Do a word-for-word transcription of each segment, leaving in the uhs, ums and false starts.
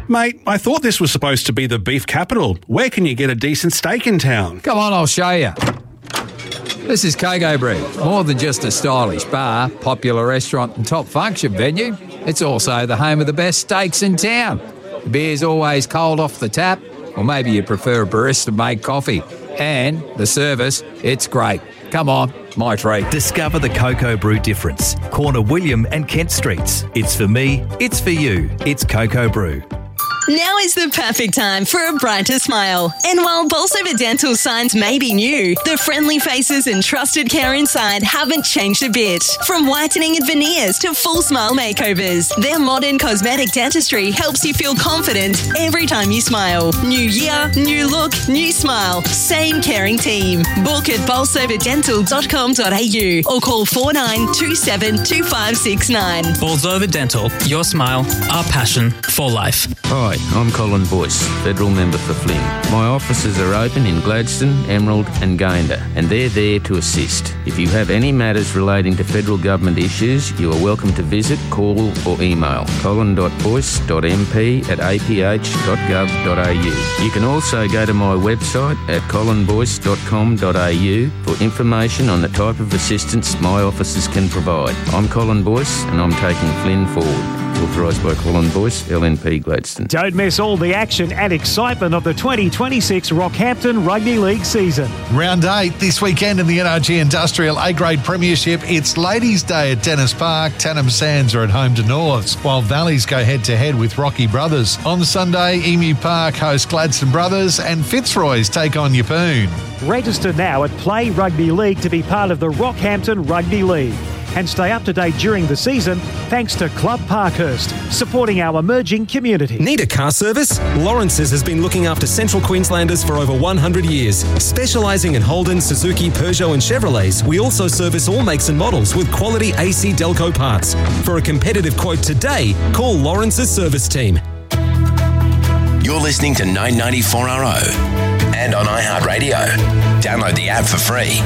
Mate, I thought this was supposed to be the beef capital. Where can you get a decent steak in town? Come on, I'll show you. This is Coco Brew. More than just a stylish bar, popular restaurant and top function venue, it's also the home of the best steaks in town. The beer's always cold off the tap, or maybe you prefer a barista-made coffee. And the service, it's great. Come on, my treat. Discover the Coco Brew difference. Corner William and Kent Streets. It's for me, it's for you. It's Coco Brew. Now is the perfect time for a brighter smile. And while Bolsover Dental signs may be new, the friendly faces and trusted care inside haven't changed a bit. From whitening and veneers to full smile makeovers, their modern cosmetic dentistry helps you feel confident every time you smile. New year, new look, new smile. Same caring team. Book at bolsover dental dot com dot a u or call four nine two seven two five six nine. Bolsover Dental. Your smile, our passion for life. Hi, I'm Colin Boyce, Federal Member for Flynn. My offices are open in Gladstone, Emerald and Gayndah, and they're there to assist. If you have any matters relating to federal government issues, you are welcome to visit, call or email colin dot boyce dot m p at a p h dot gov dot a u. You can also go to my website at colin boyce dot com dot a u for information on the type of assistance my offices can provide. I'm Colin Boyce and I'm taking Flynn forward. Authorised by Colin Boyce, L N P Gladstone. Don't miss all the action and excitement of the twenty twenty-six Rockhampton Rugby League season. Round eight this weekend in the N R G Industrial A-Grade Premiership. It's Ladies' Day at Dennis Park. Tannum Sands are at home to Norths, while Valleys go head-to-head with Rocky Brothers. On Sunday, Emu Park host Gladstone Brothers and Fitzroy's take on Yeppoon. Register now at Play Rugby League to be part of the Rockhampton Rugby League. And stay up to date during the season thanks to Club Parkhurst, supporting our emerging community. Need a car service? Lawrence's has been looking after Central Queenslanders for over one hundred years. Specialising in Holden, Suzuki, Peugeot and Chevrolets, we also service all makes and models with quality A C Delco parts. For a competitive quote today, call Lawrence's service team. You're listening to nine ninety-four R O and on iHeartRadio. Download the app for free.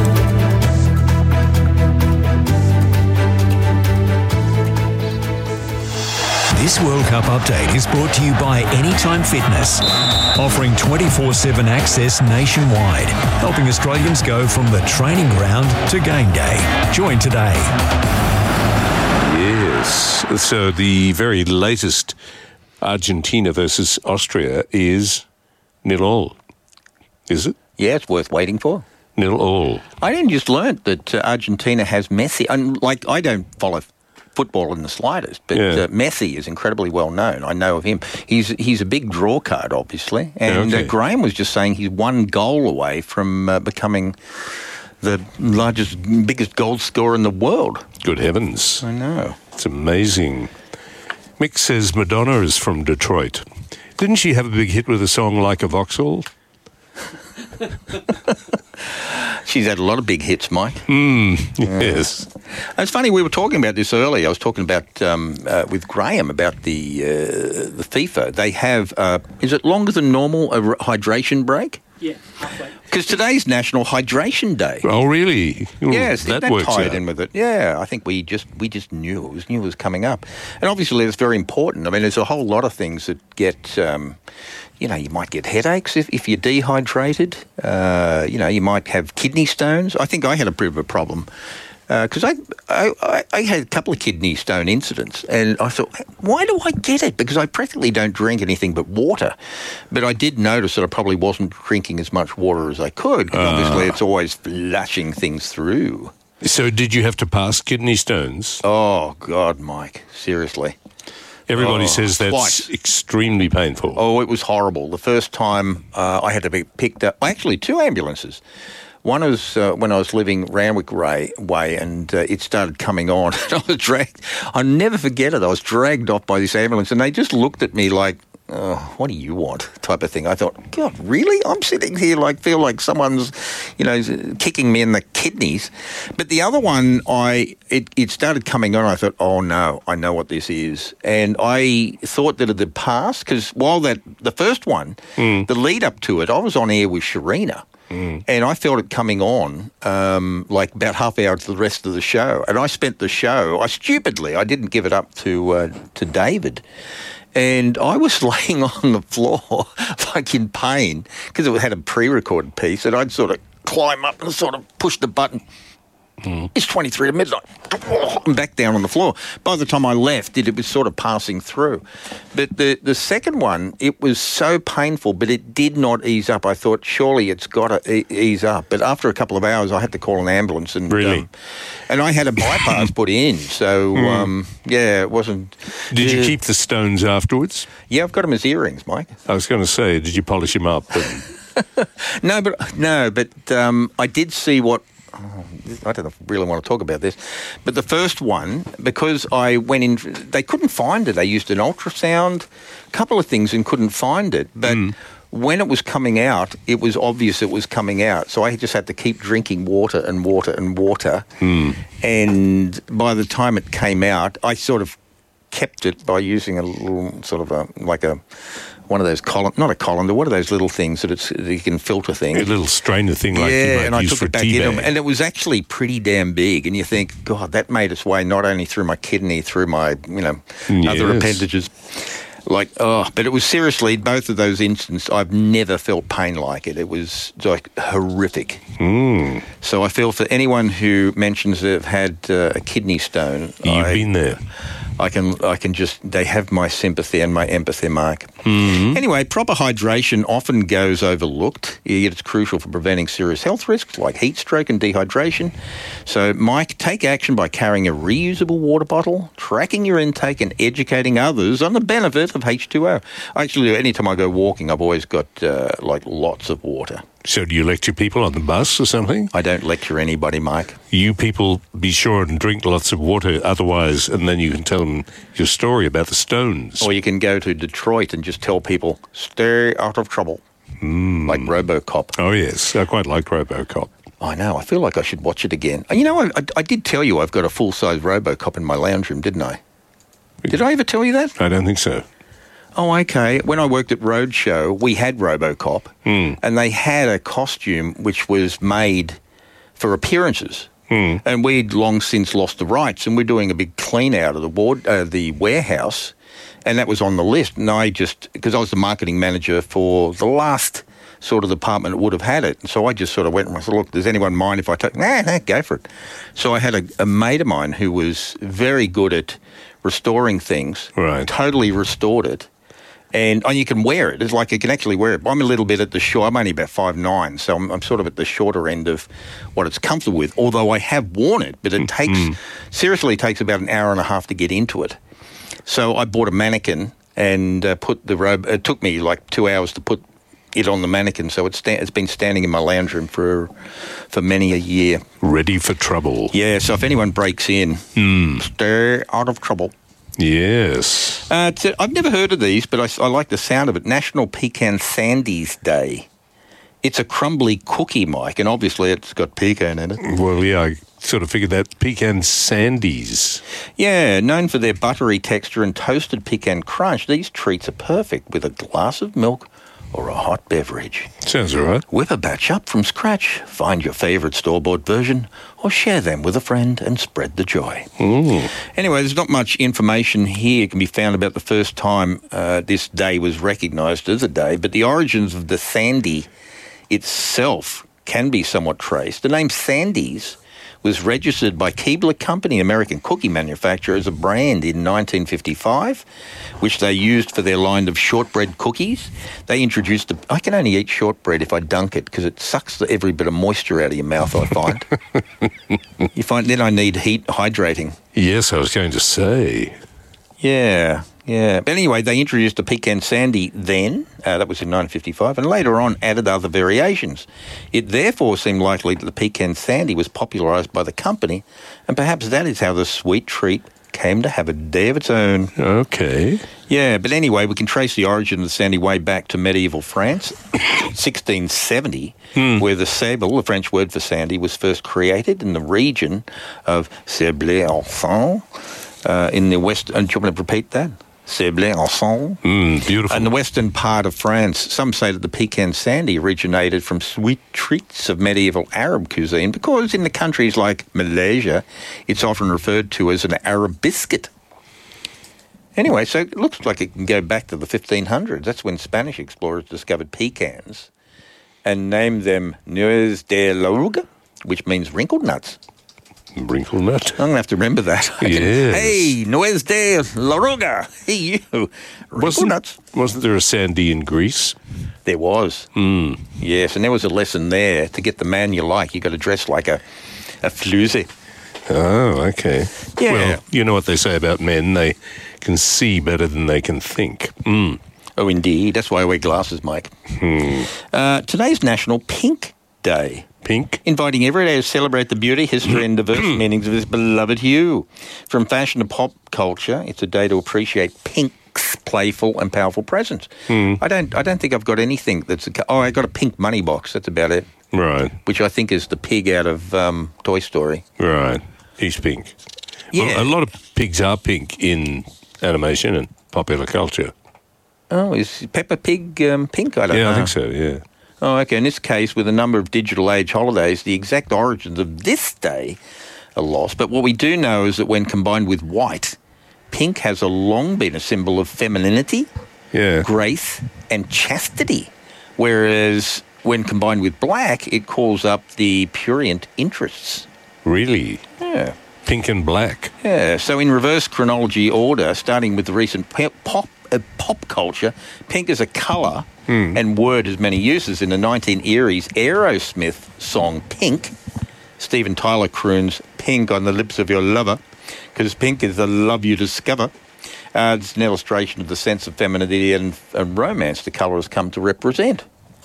This World Cup update is brought to you by Anytime Fitness, offering twenty-four seven access nationwide, helping Australians go from the training ground to game day. Join today. Yes. So the very latest Argentina versus Austria is nil all. Is it? Yeah, it's worth waiting for. Nil all. I then just learnt that uh, Argentina has Messi. And like, I don't follow football in the slightest, but yeah. uh, Messi is incredibly well known. I know of him. He's he's a big draw card, obviously. And okay. uh, Graham was just saying he's one goal away from uh, becoming the largest, biggest goal scorer in the world. Good heavens. I know. It's amazing. Mick says Madonna is from Detroit. Didn't she have a big hit with a song Like a Vauxhall? She's had a lot of big hits, Mike. Mm, yes. Uh, it's funny, we were talking about this earlier. I was talking about um, uh, with Graham about the uh, the FIFA. They have, uh, is it longer than normal, a hydration break? Yeah, halfway. Because today's National Hydration Day. Oh, really? Ooh, yes, that, that works tied out. in with it. Yeah, I think we just we just knew it was knew it was coming up, and obviously it's very important. I mean, there's a whole lot of things that get. Um, You know, you might get headaches if, if you're dehydrated. Uh, you know, you might have kidney stones. I think I had a bit of a problem because uh, I, I I had a couple of kidney stone incidents, and I thought, why do I get it? Because I practically don't drink anything but water. But I did notice that I probably wasn't drinking as much water as I could. Because uh. obviously, it's always flushing things through. So, did you have to pass kidney stones? Oh God, Mike! Seriously. Everybody oh, says that's twice. extremely painful. Oh, it was horrible. The first time uh, I had to be picked up, actually two ambulances. One was uh, when I was living Randwick Way, way and uh, it started coming on. And I was dragged. I'll never forget it. I was dragged off by this ambulance and they just looked at me like, oh, what do you want? Type of thing. I thought, God, really? I'm sitting here like, feel like someone's, you know, kicking me in the kidneys. But the other one, I it, it started coming on. I thought, oh, no, I know what this is. And I thought that it had passed because while that, the first one, mm. the lead up to it, I was on air with Sharina. Mm. And I felt it coming on um, like about half hour to the rest of the show. And I spent the show, I stupidly, I didn't give it up to uh, to David. And I was laying on the floor, like in pain, because it had a pre-recorded piece, and I'd sort of climb up and sort of push the button. Mm. It's twenty-three to midnight. I'm back down on the floor. By the time I left, it, it was sort of passing through. But the, the second one, it was so painful, but it did not ease up. I thought, surely it's got to e- ease up. But after a couple of hours, I had to call an ambulance. And, really? Um, and I had a bypass put in. So, mm. um, yeah, it wasn't... Did uh, you keep the stones afterwards? Yeah, I've got them as earrings, Mike. I was going to say, did you polish them up? And... no, but no, but um, I did see what... Oh, I don't really want to talk about this, but the first one, because I went in, they couldn't find it. They used an ultrasound, a couple of things, and couldn't find it. But mm. when it was coming out, it was obvious it was coming out. So I just had to keep drinking water and water and water. Mm. And by the time it came out, I sort of kept it by using a little sort of a, like a, one of those colander, not a colander, what are those little things that, it's, that you can filter things? A little strainer thing like yeah, you might and I use took for it back tea in bag. them, and it was actually pretty damn big. And you think, God, that made its way not only through my kidney, through my, you know, yes. other appendages. Like, oh, but it was seriously, both of those instances, I've never felt pain like it. It was like horrific. Mm. So I feel for anyone who mentions they've had uh, a kidney stone. You've I, been there. I can, I can just, they have my sympathy and my empathy, Mark. Mm-hmm. Anyway, proper hydration often goes overlooked, yet it's crucial for preventing serious health risks like heat stroke and dehydration. So, Mike, take action by carrying a reusable water bottle, tracking your intake and educating others on the benefit of H two O. Actually, anytime I go walking, I've always got, uh, like, lots of water. So do you lecture people on the bus or something? I don't lecture anybody, Mike. You people be sure and drink lots of water otherwise, and then you can tell them your story about the stones. Or you can go to Detroit and just tell people, stay out of trouble, mm. like RoboCop. Oh, yes. I quite like RoboCop. I know. I feel like I should watch it again. You know, I, I, I did tell you I've got a full-size RoboCop in my lounge room, didn't I? Did I ever tell you that? I don't think so. Oh, okay. When I worked at Roadshow, we had RoboCop, mm. and they had a costume which was made for appearances. Mm. And we'd long since lost the rights, and we're doing a big clean out of the ward, uh, the warehouse, and that was on the list. And I just, because I was the marketing manager for the last sort of department that would have had it, and so I just sort of went and I said, look, does anyone mind if I take, nah, nah, go for it. So I had a, a mate of mine who was very good at restoring things, right. totally restored it. And oh, you can wear it. It's like you can actually wear it. I'm a little bit at the short. I'm only about five nine, so I'm, I'm sort of at the shorter end of what it's comfortable with. Although I have worn it, but it takes mm. seriously it takes about an hour and a half to get into it. So I bought a mannequin and uh, put the robe. It took me like two hours to put it on the mannequin. So it's sta- it's been standing in my lounge room for for many a year, ready for trouble. Yeah. So if anyone breaks in, mm. stay out of trouble. Yes. Uh, t- I've never heard of these, but I, I like the sound of it. National Pecan Sandies Day. It's a crumbly cookie, Mike, and obviously it's got pecan in it. Well, yeah, I sort of figured that. Pecan Sandies. Yeah, known for their buttery texture and toasted pecan crunch, these treats are perfect with a glass of milk or a hot beverage. Sounds all right. Whip a batch up from scratch, find your favourite store-bought version, or share them with a friend and spread the joy. Mm. Anyway, there's not much information here can be found about the first time uh, this day was recognised as a day, but the origins of the Sandy itself can be somewhat traced. The name Sandies was registered by Keebler Company, American cookie manufacturer, as a brand in nineteen fifty-five, which they used for their line of shortbread cookies. They introduced the... I can only eat shortbread if I dunk it because it sucks the, every bit of moisture out of your mouth, I find. You find then I need heat hydrating. Yes, I was going to say. Yeah, yeah. But anyway, they introduced the pecan sandy then, uh, that was in nineteen fifty-five, and later on added other variations. It therefore seemed likely that the pecan sandy was popularised by the company, and perhaps that is how the sweet treat came to have a day of its own. Okay. Yeah, but anyway, we can trace the origin of the sandy way back to medieval France, sixteen seventy, hmm. where the sable, the French word for sandy, was first created in the region of Sablé-Enfant, uh, in the west. And do you want me to repeat that? Sablé-Enfant. Mm, beautiful. In the western part of France, some say that the pecan sandy originated from sweet treats of medieval Arab cuisine because in the countries like Malaysia, it's often referred to as an Arab biscuit. Anyway, so it looks like it can go back to the fifteen hundreds. That's when Spanish explorers discovered pecans and named them Nuez de la Ruga, which means wrinkled nuts. Wrinkled nut. I'm going to have to remember that. Yes. Hey, Nuez de la Ruga. Hey, you. Wrinkled Wasn't, nuts. wasn't there a Sandy in Greece? There was. Mm. Yes, and there was a lesson there. To get the man you like, you got to dress like a, a floozy. Oh, okay. Yeah. Well, you know what they say about men. They can see better than they can think. Mm. Oh, indeed. That's why I wear glasses, Mike. Hmm. Uh, today's National Pink Day. Pink? Inviting every day to celebrate the beauty, history and diverse meanings of this beloved hue. From fashion to pop culture, it's a day to appreciate pink's playful and powerful presence. Hmm. I don't I don't think I've got anything that's... A, oh, I got a pink money box. That's about it. Right. Which I think is the pig out of um, Toy Story. Right. He's pink. Yeah. Well, a lot of pigs are pink in animation and popular culture. Oh, is Peppa Pig um, pink? I don't yeah, know. I think so, yeah. Oh, okay. In this case, with a number of digital age holidays, the exact origins of this day are lost. But what we do know is that when combined with white, pink has a long been a symbol of femininity, yeah. grace, and chastity. Whereas when combined with black, it calls up the prurient interests. Really? Yeah. Pink and black. Yeah. So in reverse chronology order, starting with the recent pe- pop uh, pop culture, pink as a colour Hmm. and word has many uses. In the nineteen eighties Aerosmith song Pink, Steven Tyler croons "Pink on the lips of your lover," because pink is the love you discover. Uh, it's an illustration of the sense of femininity and, and romance the colour has come to represent.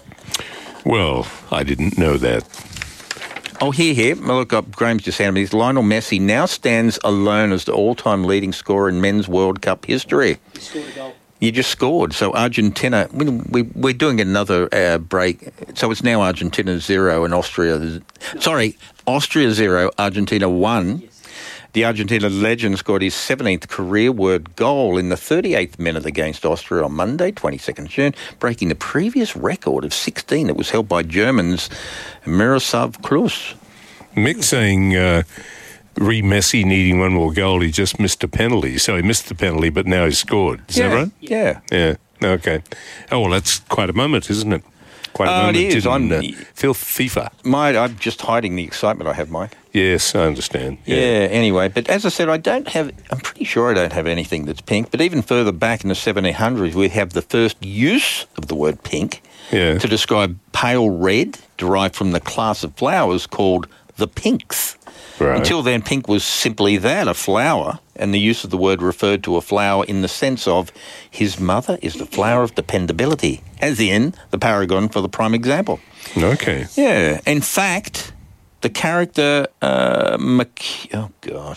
Well, I didn't know that. Oh, here, here. Look up, Graham's just handed me this. Lionel Messi now stands alone as the all-time leading scorer in men's World Cup history. He scored a goal. You just scored. So Argentina, we, we, we're doing another uh, break. So it's now Argentina zero and Austria... Sorry, Austria zero, Argentina one. Yes. The Argentina legend scored his seventeenth career word goal in the thirty-eighth minute against Austria on Monday, twenty-second of June, breaking the previous record of sixteen that was held by Germans Miroslav Klose. Mick saying uh, re Messi needing one more goal, he just missed a penalty. So he missed the penalty, but now he's scored. Is yeah, that right? Yeah. Yeah. Okay. Oh, well, that's quite a moment, isn't it? Quite a uh, moment. It is. I'm, uh, feel FIFA. My, I'm just hiding the excitement I have, Mike. Yes, I understand. Yeah. yeah, anyway, but as I said, I don't have, I'm pretty sure I don't have anything that's pink, but even further back in the seventeen hundreds, we have the first use of the word pink yeah. to describe pale red, derived from the class of flowers called the pinks. Right. Until then, pink was simply that, a flower, and the use of the word referred to a flower in the sense of his mother is the flower of dependability, as in the paragon for the prime example. Okay. Yeah. In fact, the character, uh, Merc- oh, God,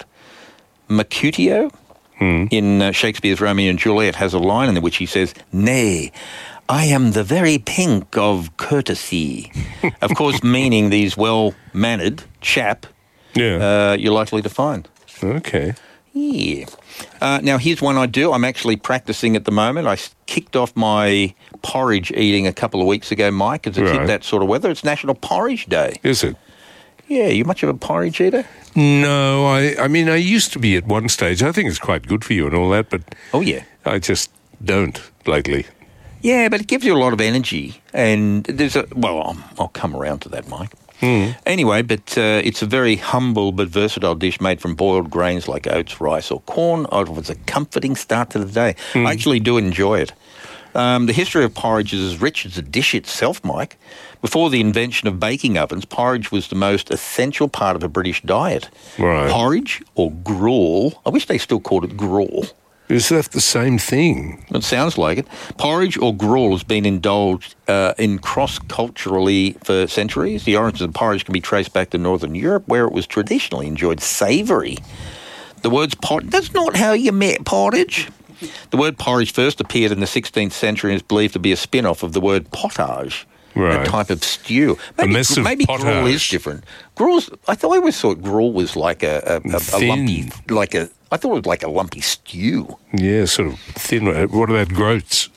Mercutio hmm. in uh, Shakespeare's Romeo and Juliet has a line in which he says, "Nay, I am the very pink of courtesy." Of course, meaning these well-mannered chap yeah. uh, you're likely to find. Okay. Yeah. Uh, now, here's one I do. I'm actually practicing at the moment. I kicked off my porridge eating a couple of weeks ago, Mike, because it's right. hit that sort of weather. It's National Porridge Day. Is it? Yeah, you much of a porridge eater? No, I, I mean, I used to be at one stage. I think it's quite good for you and all that, but oh yeah, I just don't lately. Yeah, but it gives you a lot of energy, and there's a well, I'll, I'll come around to that, Mike. Mm. Anyway, but uh, it's a very humble but versatile dish made from boiled grains like oats, rice or corn. Oh, it was a comforting start to the day. Mm. I actually do enjoy it. Um, the history of porridge is as rich as the dish itself, Mike. Before the invention of baking ovens, porridge was the most essential part of a British diet. Right. Porridge or gruel. I wish they still called it gruel. Is that the same thing? It sounds like it. Porridge or gruel has been indulged uh, in cross-culturally for centuries. The origins of porridge can be traced back to Northern Europe, where it was traditionally enjoyed savoury. The words pot, that's not how you met porridge. The word porridge first appeared in the sixteenth century and is believed to be a spin-off of the word pottage, right. a type of stew. Maybe, a mess of maybe potage. gruel is different. Gruel's, I thought I always thought gruel was like a, a, a, a lumpy, like a, I thought it was like a lumpy stew. Yeah, sort of thin. What about groats?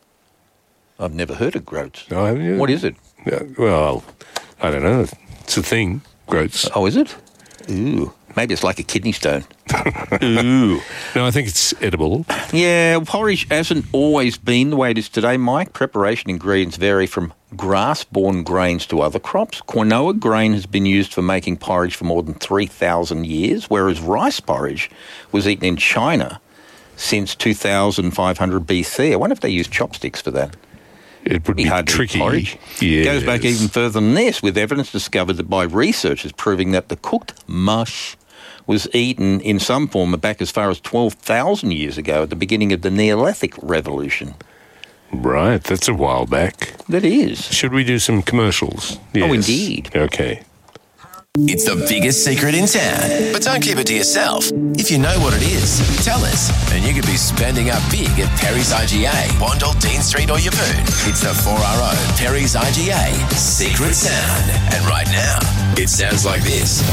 I've never heard of groats. Oh, haven't you? What is it? Yeah, well, I don't know. It's a thing, groats. Oh, is it? Ooh. Maybe it's like a kidney stone. Ooh. No, I think it's edible. Yeah, porridge hasn't always been the way it is today, Mike. Preparation ingredients vary from grass-borne grains to other crops. Quinoa grain has been used for making porridge for more than three thousand years, whereas rice porridge was eaten in China since two thousand five hundred B C. I wonder if they used chopsticks for that. It would be, be hard tricky. To eat porridge. Yes. It goes back even further than this, with evidence discovered that by researchers proving that the cooked mush was eaten in some form back as far as twelve thousand years ago at the beginning of the Neolithic Revolution. Right, that's a while back. That is. Should we do some commercials? Yes. Oh, indeed. Okay. It's the biggest secret in town, but don't keep it to yourself. If you know what it is, tell us, and you could be spending up big at Perry's I G A, Wandle, Dean Street or Yeppoon. It's the four R O Perry's I G A Secret Sound. And right now, it sounds like this.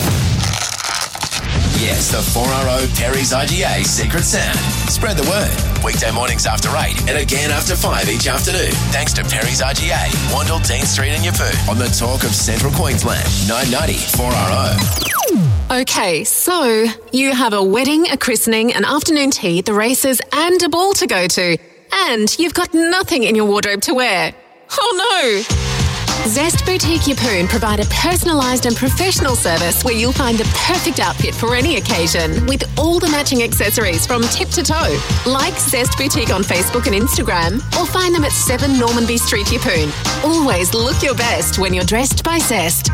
Yes, the four R O Perry's I G A Secret Sound. Spread the word. Weekday mornings after eight and again after five each afternoon. Thanks to Perry's I G A, Wandle, Dean Street and Yeppoon. On the talk of Central Queensland, nine ninety four R O. Okay, so you have a wedding, a christening, an afternoon tea, the races and a ball to go to. And you've got nothing in your wardrobe to wear. Oh no! Zest Boutique Yeppoon provide a personalised and professional service where you'll find the perfect outfit for any occasion with all the matching accessories from tip to toe. Like Zest Boutique on Facebook and Instagram or find them at seven Normanby Street, Yeppoon. Always look your best when you're dressed by Zest.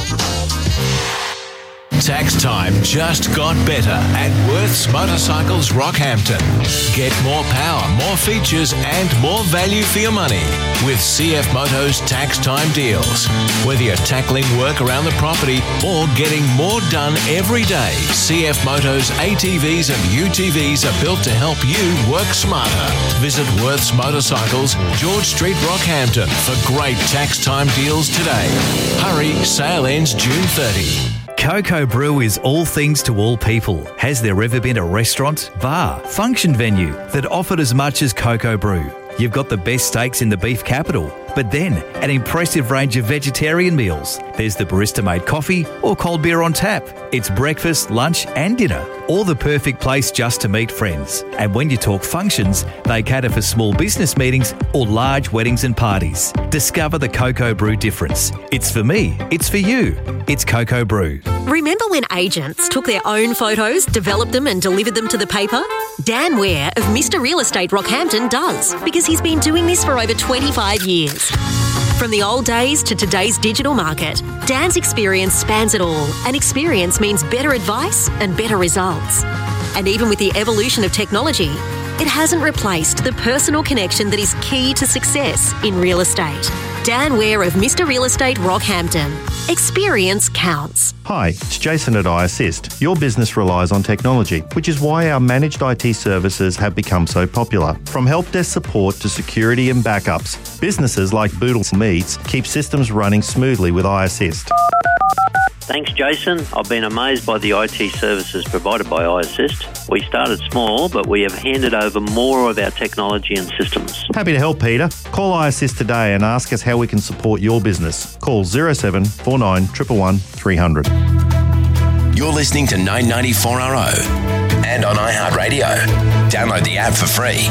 Tax time just got better at Worth's Motorcycles Rockhampton. Get more power, more features and more value for your money with C F Moto's tax time deals. Whether you're tackling work around the property or getting more done every day, C F Moto's A T Vs and U T Vs are built to help you work smarter. Visit Worth's Motorcycles, George Street, Rockhampton for great tax time deals today. Hurry, sale ends June thirtieth. Coco Brew is all things to all people. Has there ever been a restaurant, bar, function venue that offered as much as Coco Brew? You've got the best steaks in the beef capital, but then an impressive range of vegetarian meals. There's the barista-made coffee or cold beer on tap. It's breakfast, lunch and dinner, or the perfect place just to meet friends. And when you talk functions, they cater for small business meetings or large weddings and parties. Discover the Coco Brew difference. It's for me, it's for you. It's Coco Brew. Remember when agents took their own photos, developed them and delivered them to the paper? Dan Ware of Mister Real Estate Rockhampton does, because he's been doing this for over twenty-five years. From the old days to today's digital market, Dan's experience spans it all, and experience means better advice and better results. And even with the evolution of technology, it hasn't replaced the personal connection that is key to success in real estate. Dan Ware of Mister Real Estate Rockhampton. Experience counts. Hi, it's Jason at iAssist. Your business relies on technology, which is why our managed I T services have become so popular. From help desk support to security and backups, businesses like Boodle Meats keep systems running smoothly with iAssist. Thanks, Jason. I've been amazed by the I T services provided by iAssist. We started small, but we have handed over more of our technology and systems. Happy to help, Peter. Call iAssist today and ask us how we can support your business. Call zero seven four nine one one one three hundred. You're listening to nine ninety four R O and on iHeartRadio. Download the app for free.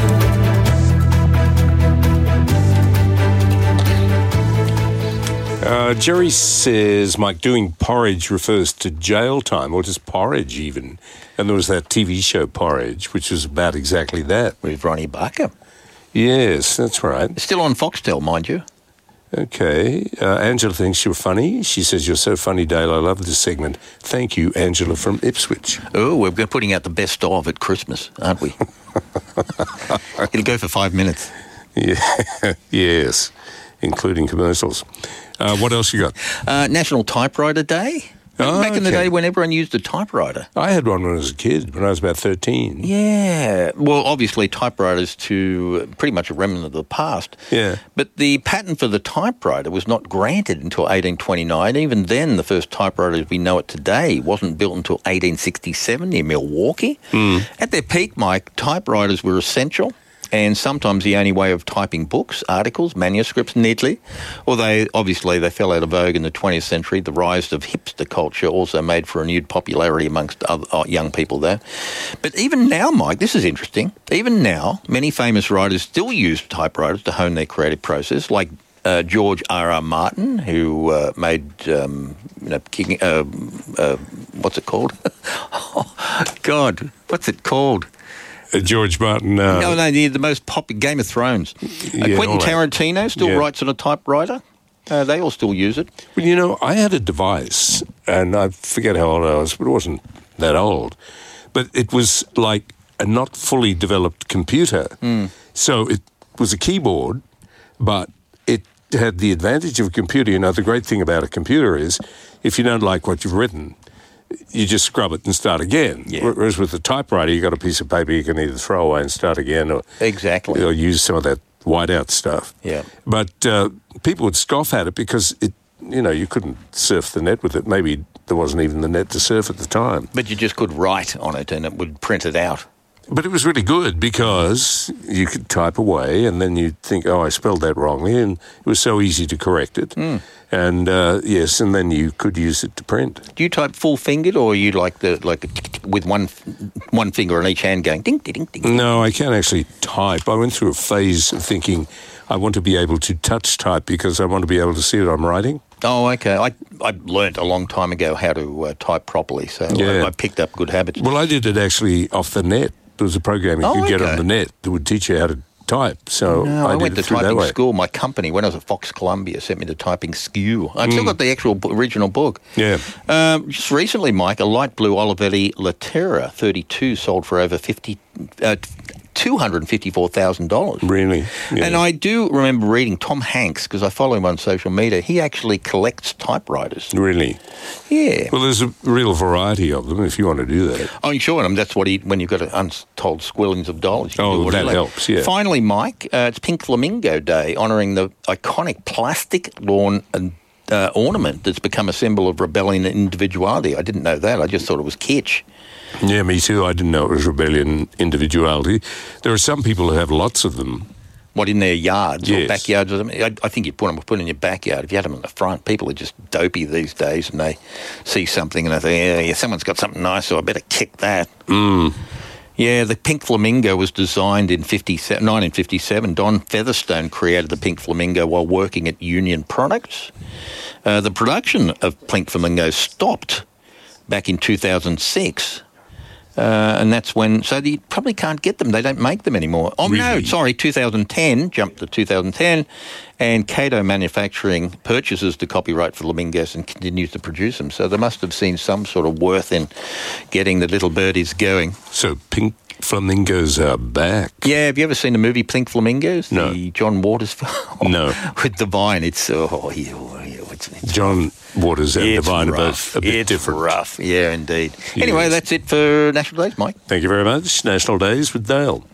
Uh, Jerry says, Mike, doing porridge refers to jail time, or just porridge even. And there was that T V show Porridge, which was about exactly that. With Ronnie Barker. Yes, that's right. Still on Foxtel, mind you. Okay. Uh, Angela thinks you're funny. She says, you're so funny, Dale. I love this segment. Thank you, Angela from Ipswich. Oh, we're putting out the best of at Christmas, aren't we? It'll go for five minutes. Yeah. Yes, including commercials. Uh, what else you got? Uh, National Typewriter Day. Oh, Back in the okay. day when everyone used a typewriter. I had one when I was a kid, when I was about thirteen. Yeah. Well, obviously, typewriters to pretty much a remnant of the past. Yeah. But the patent for the typewriter was not granted until eighteen twenty-nine. Even then, the first typewriter as we know it today wasn't built until eighteen sixty-seven near Milwaukee. Mm. At their peak, Mike, typewriters were essential. and sometimes the only way of typing books, articles, manuscripts neatly. Although, obviously, they fell out of vogue in the twentieth century. The rise of hipster culture also made for renewed popularity amongst other, uh, young people there. But even now, Mike, this is interesting. Even now, many famous writers still use typewriters to hone their creative process, like Uh, George R. R. Martin, who uh, made, um, you know, King, uh, uh, what's it called? Oh, God, what's it called? Uh, George Martin. Uh, no, no, the, the most popular Game of Thrones. Uh, Yeah, Quentin all right. Tarantino still Yeah. writes on a typewriter. Uh, they all still use it. Well, you know, I had a device, and I forget how old I was, but it wasn't that old. But it was like a not fully developed computer. Mm. So it was a keyboard, but it had the advantage of a computer. You know, the great thing about a computer is if you don't like what you've written, you just scrub it and start again. Yeah. Whereas with the typewriter, you've got a piece of paper you can either throw away and start again or, Exactly. or use some of that whiteout stuff. Yeah. But uh, people would scoff at it because, it, you know, you couldn't surf the net with it. Maybe there wasn't even the net to surf at the time. But you just could write on it and it would print it out. But it was really good because you could type away and then you'd think, oh, I spelled that wrongly, and it was so easy to correct it. Mm. And, uh, yes, and then you could use it to print. Do you type full-fingered or are you like the like with one one finger on each hand going ding, ding, ding, ding? No, I can't actually type. I went through a phase of thinking I want to be able to touch type because I want to be able to see what I'm writing. Oh, okay. I I learnt a long time ago how to uh, type properly, so Yeah. I, I picked up good habits. Well, I did it actually off the net. There was a program you Oh, could get okay. on the net that would teach you how to type. So No, I, I, did went it to through that typing way. school. My company, when I was at Fox Columbia, sent me to typing school. I've still Mm. got the actual b- original book. Yeah. Um, just recently, Mike, a light blue Olivetti Laterra thirty-two sold for over fifty, uh, two hundred fifty-four thousand dollars. Really? Yeah. And I do remember reading Tom Hanks, because I follow him on social media. He actually collects typewriters. Really? Yeah. Well, there's a real variety of them if you want to do that. Oh, sure. And that's what he, when you've got untold squillings of dollars. you can Oh, do what that you like. helps, yeah. Finally, Mike, uh, it's Pink Flamingo Day, honouring the iconic plastic lawn and uh, ornament that's become a symbol of rebellion and individuality. I didn't know that. I just thought it was kitsch. Yeah, me too. I didn't know it was rebellion, individuality. There are some people who have lots of them. What, in their yards or Yes. backyards? I, mean, I, I think you put them put in your backyard. If you had them in the front, people are just dopey these days, and they see something and they think, yeah, yeah someone's got something nice, so I better kick that. Mm. Yeah, the Pink Flamingo was designed in nineteen fifty-seven. Don Featherstone created the Pink Flamingo while working at Union Products. Uh, the production of Pink Flamingo stopped back in two thousand six. Uh, and that's when, so you probably can't get them. They don't make them anymore. Oh, no, Really? sorry, two thousand ten, jumped to two thousand ten, and Cato Manufacturing purchases the copyright for flamingos and continues to produce them. So they must have seen some sort of worth in getting the little birdies going. So pink flamingos are back. Yeah, have you ever seen the movie Pink Flamingos? No. The John Waters film? No. With Divine. It's, oh, yeah, yeah, it's, it's John Waters and It's Divine are rough. both a bit it's different. rough, yeah, indeed. Yes. Anyway, that's it for National Days, Mike. Thank you very much. National Days with Dale.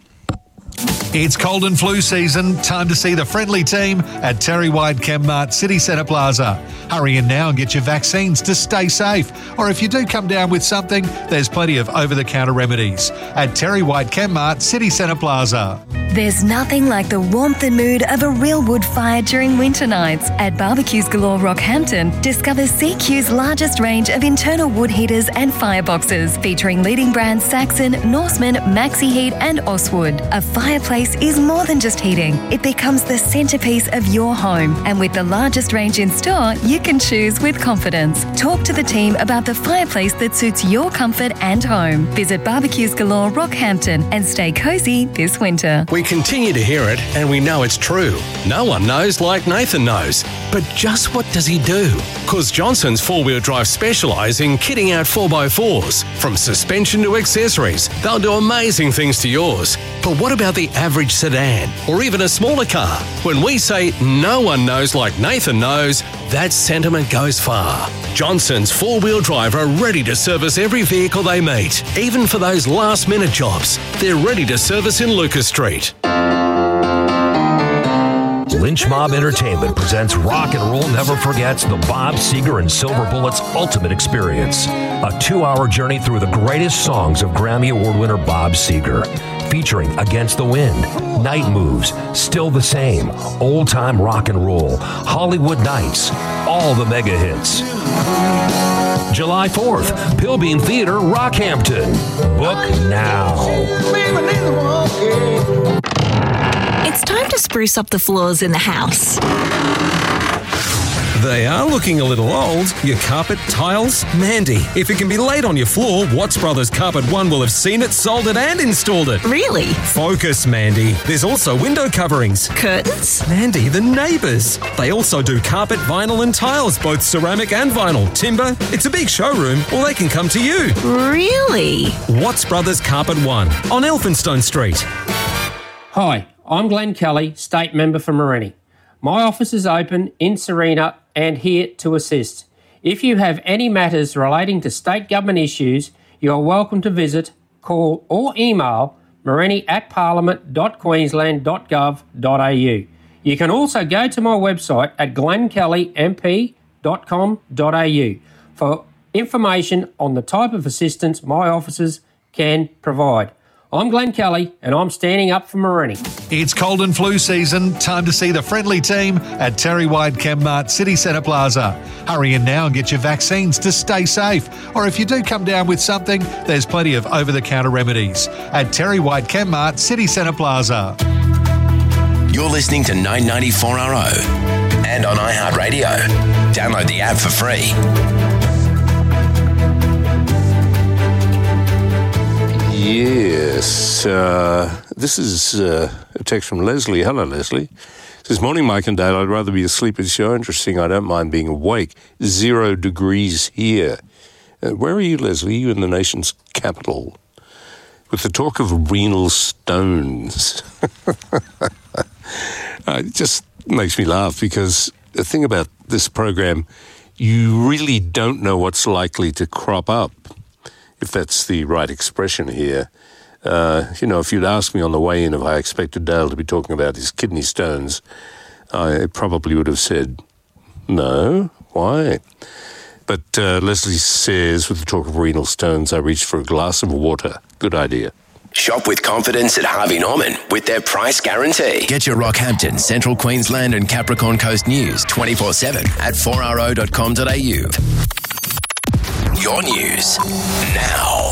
It's cold and flu season. Time to see the friendly team at Terry White Chemmart City Centre Plaza. Hurry in now and get your vaccines to stay safe. Or if you do come down with something, there's plenty of over-the-counter remedies at Terry White Chemmart City Centre Plaza. There's nothing like the warmth and mood of a real wood fire during winter nights. At Barbecues Galore Rockhampton, discover C Q's largest range of internal wood heaters and fireboxes, featuring leading brands Saxon, Norseman, Maxi Heat and Oswood. A fireplace is more than just heating. It becomes the centerpiece of your home. And with the largest range in store, you can choose with confidence. Talk to the team about the fireplace that suits your comfort and home. Visit Barbecues Galore Rockhampton and stay cozy this winter. We continue to hear it, and we know it's true. No one knows like Nathan knows. But just what does he do? Because Johnson's four-wheel drive specialise in kitting out four by fours. From suspension to accessories, they'll do amazing things to yours. But what about the average sedan, or even a smaller car? When we say no one knows like Nathan knows, that sentiment goes far. Johnson's four-wheel drive are ready to service every vehicle they meet, even for those last-minute jobs. They're ready to service in Lucas Street. Lynch Mob Entertainment presents Rock and Roll Never Forgets the Bob Seger and Silver Bullets Ultimate Experience, a two-hour journey through the greatest songs of Grammy Award winner Bob Seger. featuring Against the Wind, Night Moves, Still the Same, Old Time Rock and Roll, Hollywood Nights, all the mega hits. July fourth, Pilbeam Theatre, Rockhampton. Book now. It's time to spruce up the floors in the house. They are looking a little old. Your carpet, tiles? Mandy, if it can be laid on your floor, Watts Brothers Carpet One will have seen it, sold it and installed it. Really? Focus, Mandy. There's also window coverings. Curtains? Mandy, the neighbours. They also do carpet, vinyl and tiles, both ceramic and vinyl. Timber. It's a big showroom, or they can come to you. Really? Watts Brothers Carpet One on Elphinstone Street. Hi, I'm Glenn Kelly, State Member for Morenni. My office is open in Serena and here to assist. If you have any matters relating to state government issues, you are welcome to visit, call or email morenni at parliament dot queensland dot gov dot a u. You can also go to my website at glenn kelly m p dot com dot a u for information on the type of assistance my offices can provide. I'm Glenn Kelly, and I'm standing up for Morenni. It's cold and flu season. Time to see the friendly team at Terry White Chemmart City Centre Plaza. Hurry in now and get your vaccines to stay safe. Or if you do come down with something, there's plenty of over-the-counter remedies at Terry White Chemmart City Centre Plaza. You're listening to nine ninety-four R O and on iHeartRadio. Download the app for free. Yes, uh, this is uh, a text from Leslie. Hello, Leslie. Says, morning, Mike and Dale. I'd rather be asleep. It's so interesting. I don't mind being awake. Zero degrees here. Uh, where are you, Leslie? You in the nation's capital. With the talk of renal stones. uh, it just makes me laugh because the thing about this program, you really don't know what's likely to crop up. If that's the right expression here. Uh, you know, if you'd asked me on the way in if I expected Dale to be talking about his kidney stones, I probably would have said, no, why? But uh, Leslie says, with the talk of renal stones, I reached for a glass of water. Good idea. Shop with confidence at Harvey Norman with their price guarantee. Get your Rockhampton, Central Queensland and Capricorn Coast news twenty-four seven at four r o dot com dot a u. Your news now.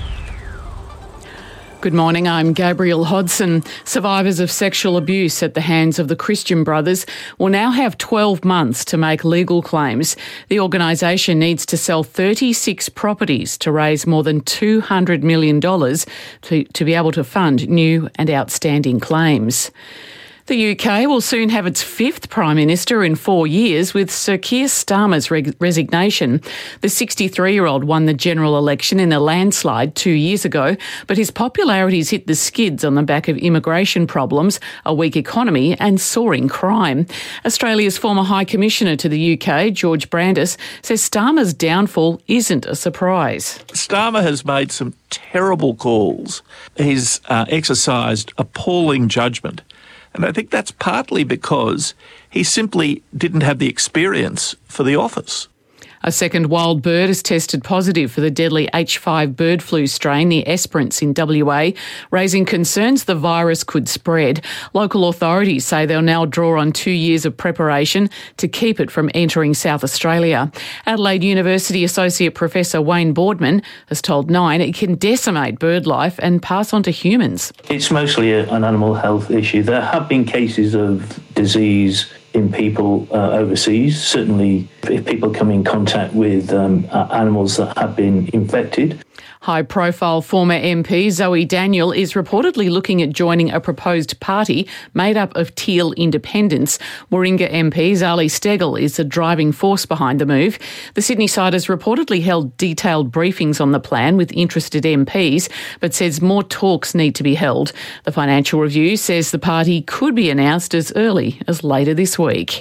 Good morning, I'm Gabrielle Hodson. Survivors of sexual abuse at the hands of the Christian Brothers will now have twelve months to make legal claims. The organisation needs to sell thirty-six properties to raise more than two hundred million dollars to, to be able to fund new and outstanding claims. The U K will soon have its fifth Prime Minister in four years with Sir Keir Starmer's re- resignation. The sixty-three-year-old won the general election in a landslide two years ago, but his popularity's hit the skids on the back of immigration problems, a weak economy and soaring crime. Australia's former High Commissioner to the U K, George Brandis, says Starmer's downfall isn't a surprise. Starmer has made some terrible calls. He's uh, exercised appalling judgment. And I think that's partly because he simply didn't have the experience for the office. A second wild bird has tested positive for the deadly H five bird flu strain, the Esperance in W A, raising concerns the virus could spread. Local authorities say they'll now draw on two years of preparation to keep it from entering South Australia. Adelaide University Associate Professor Wayne Boardman has told Nine it can decimate bird life and pass on to humans. It's mostly a, an animal health issue. There have been cases of disease in people uh, overseas. Certainly, if people come in contact with um, uh, animals that have been infected. High-profile former M P Zoe Daniel is reportedly looking at joining a proposed party made up of Teal independents. Warringah M P Zali Steggall is the driving force behind the move. The Sydney side has reportedly held detailed briefings on the plan with interested M Ps, but says more talks need to be held. The Financial Review says the party could be announced as early as later this week.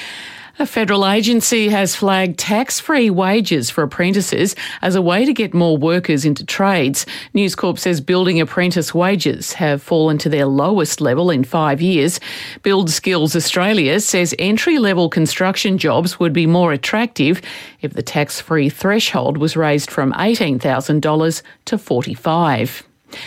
A federal agency has flagged tax-free wages for apprentices as a way to get more workers into trades. News Corp says building apprentice wages have fallen to their lowest level in five years. Build Skills Australia says entry-level construction jobs would be more attractive if the tax-free threshold was raised from eighteen thousand dollars to forty-five thousand dollars.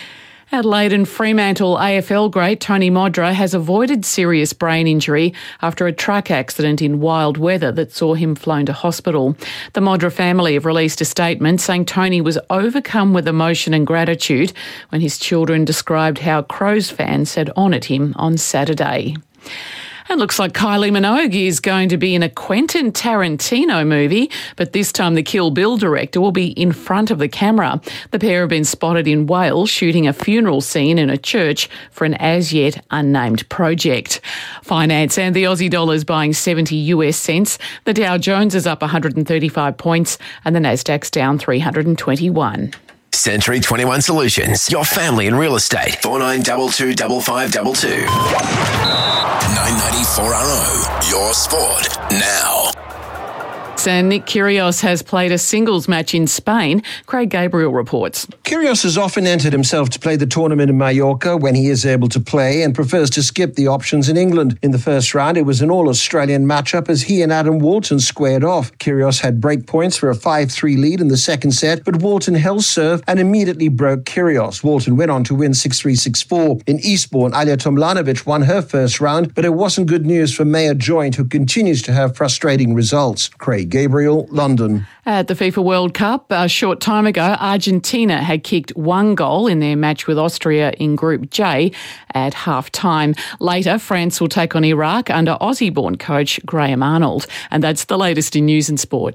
Adelaide and Fremantle A F L great Tony Modra has avoided serious brain injury after a truck accident in wild weather that saw him flown to hospital. The Modra family have released a statement saying Tony was overcome with emotion and gratitude when his children described how Crows fans had honoured him on Saturday. It looks like Kylie Minogue is going to be in a Quentin Tarantino movie, but this time the Kill Bill director will be in front of the camera. The pair have been spotted in Wales shooting a funeral scene in a church for an as-yet unnamed project. Finance and the Aussie dollar is buying seventy US cents. The Dow Jones is up one hundred thirty-five points and the Nasdaq's down three hundred twenty-one. Century twenty-one Solutions, your family in real estate. four nine two two five five two two. nine ninety-four R O, your sport now. And Nick Kyrgios has played a singles match in Spain. Craig Gabriel reports. Kyrgios has often entered himself to play the tournament in Mallorca when he is able to play and prefers to skip the options in England. In the first round, it was an all-Australian matchup as he and Adam Walton squared off. Kyrgios had break points for a five three lead in the second set, but Walton held serve and immediately broke Kyrgios. Walton went on to win six three, six four. In Eastbourne, Alja Tomljanovic won her first round, but it wasn't good news for Maya Joint, who continues to have frustrating results. Craig Gabriel, London. At the FIFA World Cup, a short time ago, Argentina had kicked one goal in their match with Austria in Group J at half-time. Later, France will take on Iraq under Aussie-born coach Graham Arnold. And that's the latest in news and sport.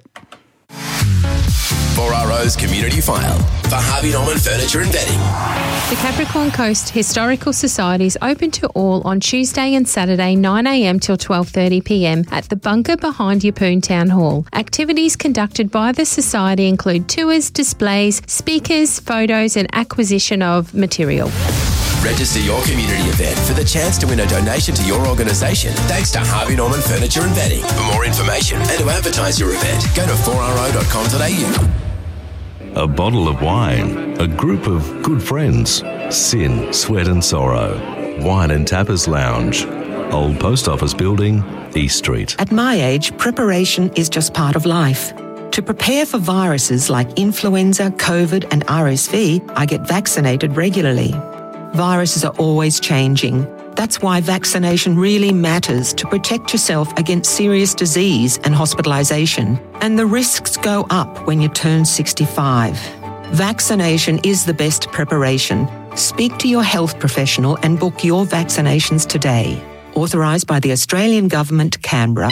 four R O's Community File for Harvey Norman Furniture and Bedding. The Capricorn Coast Historical Society is open to all on Tuesday and Saturday nine a m till twelve thirty p m at the bunker behind Yeppoon Town Hall. Activities conducted by the Society include tours, displays, speakers, photos and acquisition of material. Register your community event for the chance to win a donation to your organisation thanks to Harvey Norman Furniture and Bedding. For more information and to advertise your event, go to four r o dot com dot a u. A bottle of wine, a group of good friends, sin, sweat and sorrow, wine and tapas lounge, Old Post Office Building, East Street. At my age, preparation is just part of life. To prepare for viruses like influenza, COVID and R S V, I get vaccinated regularly. Viruses are always changing. That's why vaccination really matters to protect yourself against serious disease and hospitalisation. And the risks go up when you turn sixty-five. Vaccination is the best preparation. Speak to your health professional and book your vaccinations today. Authorised by the Australian Government, Canberra.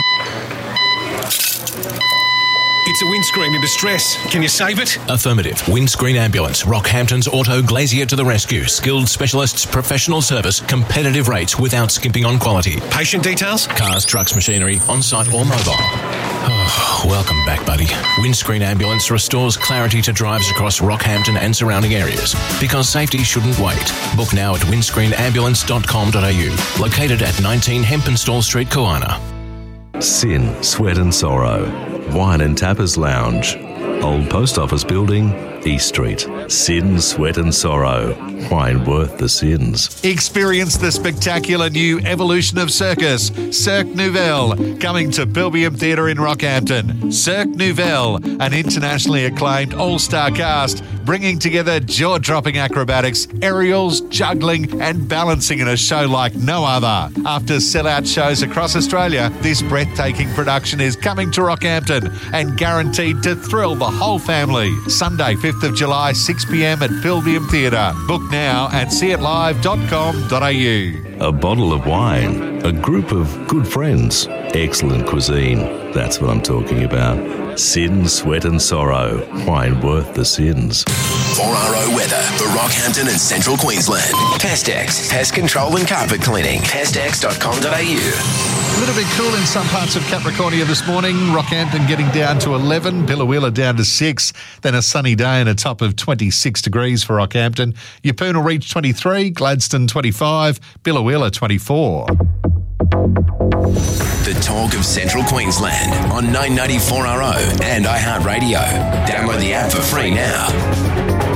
It's a windscreen in distress. Can you save it? Affirmative. Windscreen Ambulance. Rockhampton's Auto Glazier to the rescue. Skilled specialists, professional service, competitive rates without skimping on quality. Patient details? Cars, trucks, machinery, on-site or mobile. Oh, welcome back, buddy. Windscreen Ambulance restores clarity to drives across Rockhampton and surrounding areas. Because safety shouldn't wait. Book now at windscreen ambulance dot com dot a u. Located at nineteen Hempenstall Street, Koana. Sin, sweat and sorrow, wine and tapas lounge, Old Post Office Building, East Street. Sin, sweat and sorrow, wine worth the sins. Experience the spectacular new evolution of circus, Cirque Nouvelle, coming to Pilbeam Theatre in Rockhampton. Cirque Nouvelle, an internationally acclaimed all-star cast, bringing together jaw-dropping acrobatics, aerials, juggling and balancing in a show like no other. After sell-out shows across Australia, this breathtaking production is coming to Rockhampton and guaranteed to thrill the whole family. Sunday, fifth of July, six p m at Pilbeam Theatre. Book now at see it live dot com dot a u. A bottle of wine, a group of good friends, excellent cuisine. That's what I'm talking about. Sin, sweat and sorrow, wine worth the sins. four R O weather for Rockhampton and Central Queensland. Pestex, pest control and carpet cleaning. pestex dot com dot a u. A little bit cool in some parts of Capricornia this morning. Rockhampton getting down to eleven, Billawheeler down to six. Then a sunny day and a top of twenty-six degrees for Rockhampton. Yeppoon will reach twenty-three, Gladstone twenty-five, Billawheeler twenty-four. The talk of Central Queensland on nine ninety-four R O and iHeartRadio. Download the app for free now.